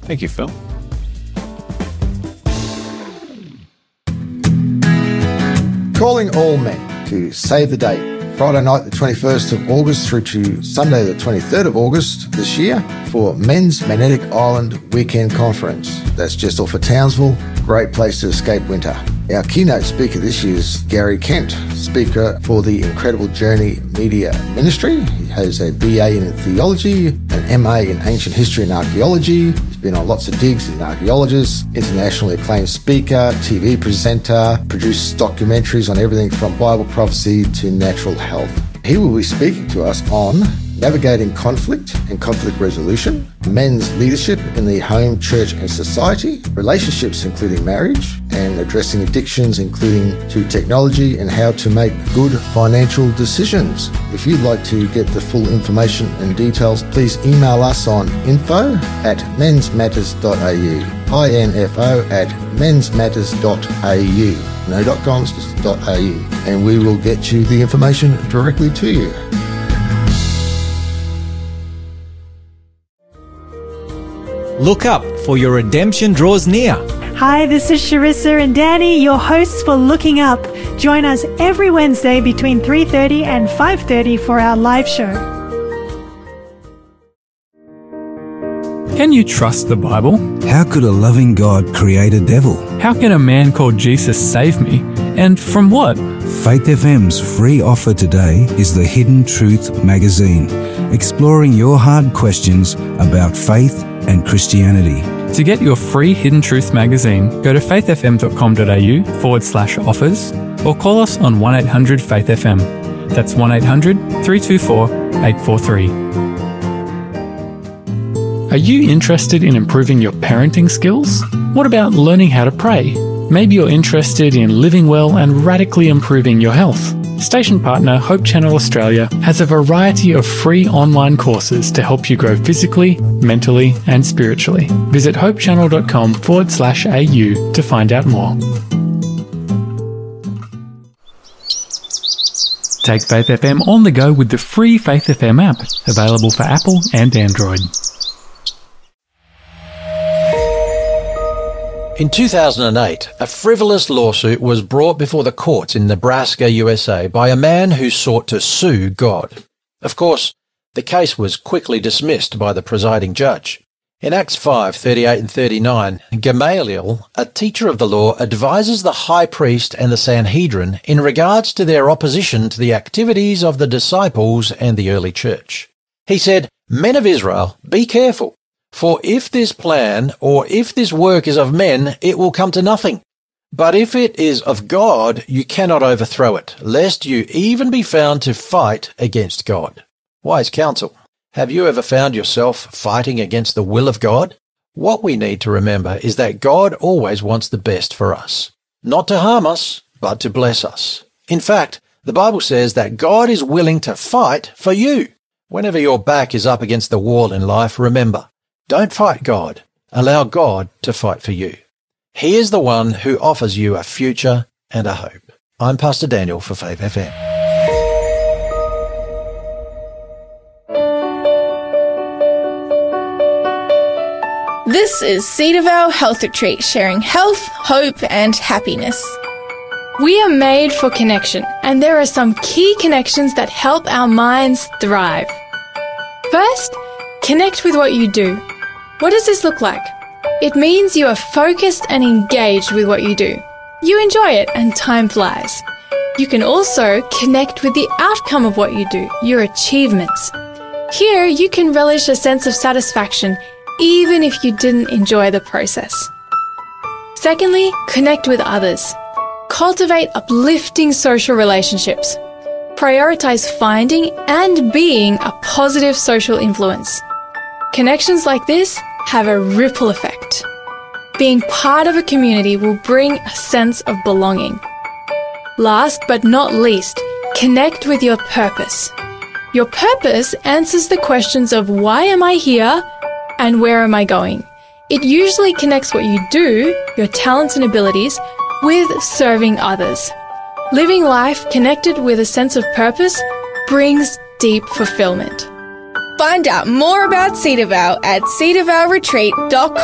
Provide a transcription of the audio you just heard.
Thank you, Phil. Calling all men to save the date. Friday night, the 21st of August through to Sunday, the 23rd of August this year for Men's Magnetic Island Weekend Conference. That's just off of Townsville. Great place to escape winter. Our keynote speaker this year is Gary Kent, speaker for the Incredible Journey Media Ministry. He has a BA in theology, an MA in ancient history and archaeology. He's been on lots of digs as an archaeologist, internationally acclaimed speaker, TV presenter, produced documentaries on everything from Bible prophecy to natural health. He will be speaking to us on navigating conflict and conflict resolution, men's leadership in the home, church and society, relationships including marriage, and addressing addictions including to technology and how to make good financial decisions. If you'd like to get the full information and details, please email us on info@mensmatters.au, info@mensmatters.au. No .coms, just .au. And we will get you the information directly to you. Look up, for your redemption draws near. Hi, this is Sharissa and Danny, your hosts for Looking Up. Join us every Wednesday between 3:30 and 5:30 for our live show. Can you trust the Bible? How could a loving God create a devil? How can a man called Jesus save me? And from what? Faith FM's free offer today is the Hidden Truth magazine, exploring your hard questions about faith and Christianity. To get your free Hidden Truth magazine, go to faithfm.com.au/offers or call us on 1-800-FAITH-FM. That's 1-800-324-843. Are you interested in improving your parenting skills? What about learning how to pray? Maybe you're interested in living well and radically improving your health. Station partner Hope Channel Australia has a variety of free online courses to help you grow physically, mentally and spiritually. Visit hopechannel.com/au to find out more. Take Faith FM on the go with the free Faith FM app, available for Apple and Android. In 2008, a frivolous lawsuit was brought before the courts in Nebraska, USA by a man who sought to sue God. Of course, the case was quickly dismissed by the presiding judge. In Acts 5:38 and 39, Gamaliel, a teacher of the law, advises the high priest and the Sanhedrin in regards to their opposition to the activities of the disciples and the early church. He said, "Men of Israel, be careful. For if this plan, or if this work is of men, it will come to nothing. But if it is of God, you cannot overthrow it, lest you even be found to fight against God." Wise counsel. Have you ever found yourself fighting against the will of God? What we need to remember is that God always wants the best for us. Not to harm us, but to bless us. In fact, the Bible says that God is willing to fight for you. Whenever your back is up against the wall in life, remember, don't fight God. Allow God to fight for you. He is the one who offers you a future and a hope. I'm Pastor Daniel for Faith FM. This is Cedarvale Health Retreat, sharing health, hope and happiness. We are made for connection, and there are some key connections that help our minds thrive. First, connect with what you do. What does this look like? It means you are focused and engaged with what you do. You enjoy it and time flies. You can also connect with the outcome of what you do, your achievements. Here, you can relish a sense of satisfaction even if you didn't enjoy the process. Secondly, connect with others. Cultivate uplifting social relationships. Prioritize finding and being a positive social influence. Connections like this have a ripple effect. Being part of a community will bring a sense of belonging. Last but not least, connect with your purpose. Your purpose answers the questions of why am I here and where am I going? It usually connects what you do, your talents and abilities, with serving others. Living life connected with a sense of purpose brings deep fulfillment. Find out more about Cedarvale at cedarvaleretreat.com.